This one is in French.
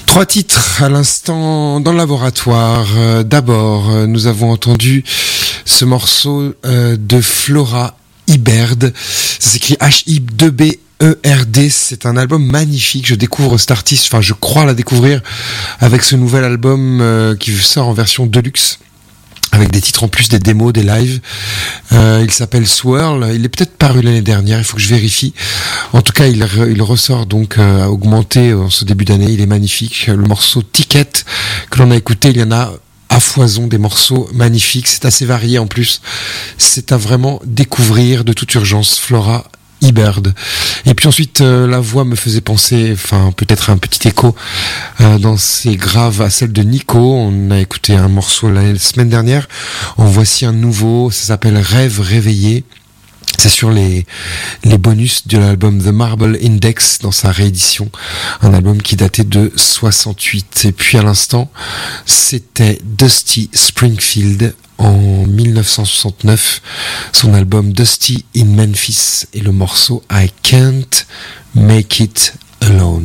Trois titres à l'instant dans le laboratoire. D'abord, nous avons entendu ce morceau de Flora Iberd. Ça s'écrit H-I-2-B-E-R-D. C'est un album magnifique. Je découvre cet artiste, enfin je crois la découvrir avec ce nouvel album qui sort en version deluxe, avec des titres en plus, des démos, des lives. Il s'appelle Swirl. Il est peut-être paru l'année dernière, il faut que je vérifie. En tout cas, il ressort donc à augmenter en ce début d'année. Il est magnifique. Le morceau Ticket que l'on a écouté, il y en a à foison des morceaux magnifiques. C'est assez varié en plus. C'est à vraiment découvrir de toute urgence. Flora Iberd. Et puis ensuite, la voix me faisait penser, enfin peut-être un petit écho dans ses graves à celle de Nico. On a écouté un morceau la semaine dernière. En voici un nouveau, ça s'appelle Rêve réveillé. C'est sur les bonus de l'album The Marble Index dans sa réédition. Un album qui datait de 68. Et puis à l'instant, c'était Dusty Springfield en 1969. Son album Dusty in Memphis et le morceau I Can't Make It Alone.